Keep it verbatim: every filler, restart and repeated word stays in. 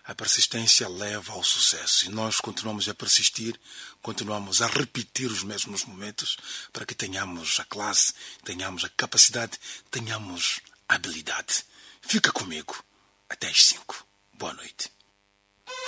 A persistência leva ao sucesso e nós continuamos a persistir, continuamos a repetir os mesmos momentos para que tenhamos a classe, tenhamos a capacidade, tenhamos a habilidade. Fica comigo. Até às cinco. Boa noite.